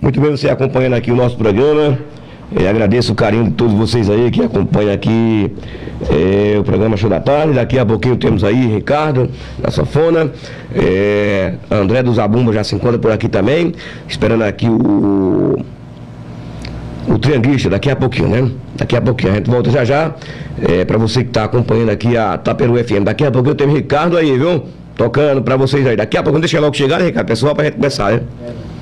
Muito bem, você acompanhando aqui o nosso programa. Agradeço o carinho de todos vocês aí que acompanham aqui o programa Show da Tarde. Daqui a pouquinho temos aí Ricardo, da Sanfona. André do Zabumba já se encontra por aqui também. Esperando aqui o Trianguista, daqui a pouquinho, né? Daqui a pouquinho, a gente volta já já. Para você que está acompanhando aqui a Taperu FM. Daqui a pouquinho tem Ricardo aí, viu? Tocando para vocês aí. Daqui a pouco, deixa logo chegar, né, Ricardo? Pessoal, para a gente começar, né?